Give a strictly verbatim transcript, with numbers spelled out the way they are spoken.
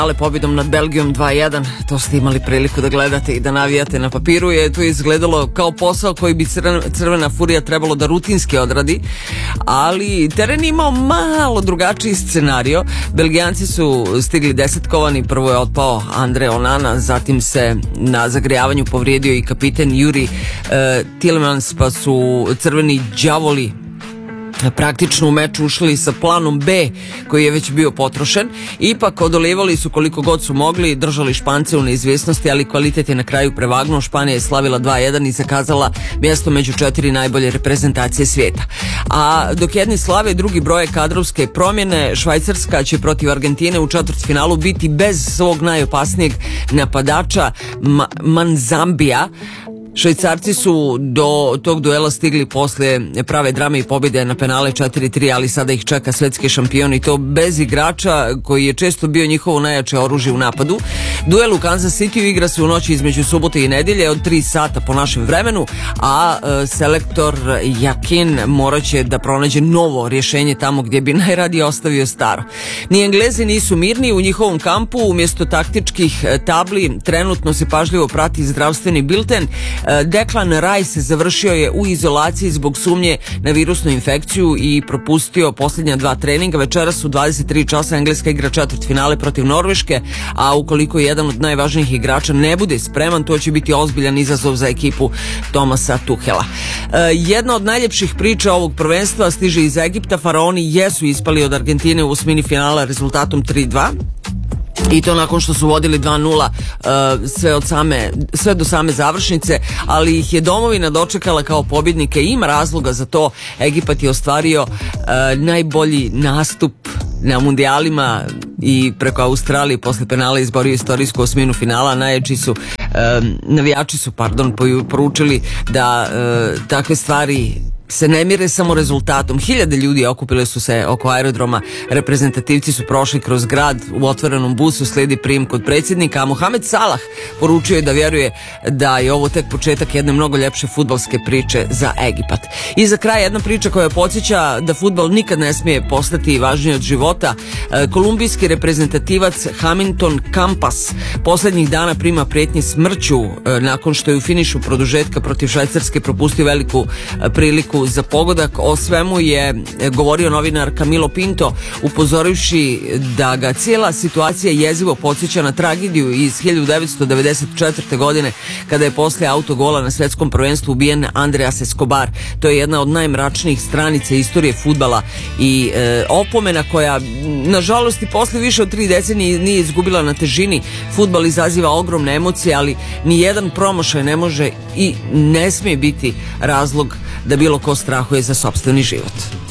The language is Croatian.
Ale pobjedom nad Belgijom dva jedan, to ste imali priliku da gledate i da navijate. Na papiru je to izgledalo kao posao koji bi Crvena furija trebalo da rutinski odradi, ali teren je imao malo drugačiji scenario. Belgijanci su stigli desetkovani, prvo je otpao Andre Onana, zatim se na zagrejavanju povrijedio i kapiten Juri e, Tillemans, pa su crveni đavoli praktično u meč ušli sa planom B koji je već bio potrošen. Ipak odolevali su koliko god su mogli, držali Špance u neizvjesnosti, ali kvalitet je na kraju prevagnuo. Španija je slavila dva jedan i zakazala mjesto među četiri najbolje reprezentacije svijeta. A dok jedni slave, drugi broje kadrovske promjene. Švajcarska će protiv Argentine u četvrtfinalu biti bez svog najopasnijeg napadača Ma- Manzambija. Švajcarci su do tog duela stigli poslije prave drame i pobjede na penale četiri tri, ali sada ih čeka svetski šampion i to bez igrača koji je često bio njihovo najjače oružje u napadu. Duel u Kansas Cityu igra se u noći između subote i nedjelje od tri sata po našem vremenu, a e, selektor Jakin morat će da pronađe novo rješenje tamo gdje bi najradije ostavio staro. Ni Englezi nisu mirni u njihovom kampu, umjesto taktičkih tabli trenutno se pažljivo prati zdravstveni bilten. Declan Rice završio je u izolaciji zbog sumnje na virusnu infekciju i propustio posljednja dva treninga. Večeras u dvadeset tri časa Engleska igra četvrtfinale protiv Norveške, a ukoliko jedan od najvažnijih igrača ne bude spreman, to će biti ozbiljan izazov za ekipu Thomasa Tuchela. Jedna od najljepših priča ovog prvenstva stiže iz Egipta. Faraoni jesu ispali od Argentine u osmini finala rezultatom tri dva. I to nakon što su vodili dva nula uh, sve, od same, sve do same završnice, ali ih je domovina dočekala kao pobjednike. Ima razloga za to. Egipat je ostvario uh, najbolji nastup na mundijalima i preko Australije posle penala izborio istorijsku osminu finala. Najjači su, um, navijači su pardon, poručili da uh, takve stvari se ne mire samo rezultatom. Hiljade ljudi okupile su se oko aerodroma, reprezentativci su prošli kroz grad u otvorenom busu, slijedi prijem kod predsjednika, a Mohamed Salah poručio je da vjeruje da je ovo tek početak jedne mnogo ljepše fudbalske priče za Egipat. I za kraj jedna priča koja podsjeća da fudbal nikad ne smije postati važniji od života. Kolumbijski reprezentativac Hamilton Campas posljednjih dana prima prijetnje smrću nakon što je u finišu produžetka protiv Švajcarske propustio veliku priliku za pogodak. O svemu je govorio novinar Camilo Pinto, upozorivši da ga cijela situacija jezivo podsjeća na tragediju iz hiljadu devetsto devedeset četvrte. godine kada je poslije autogola na svjetskom prvenstvu ubijen Andreas Escobar. To je jedna od najmračnijih stranica istorije fudbala i e, opomena koja nažalost i poslije više od tri decenije nije izgubila na težini. Fudbal izaziva ogromne emocije, ali ni jedan promašaj ne može i ne smije biti razlog da bilo ko strahuje za sopstveni život.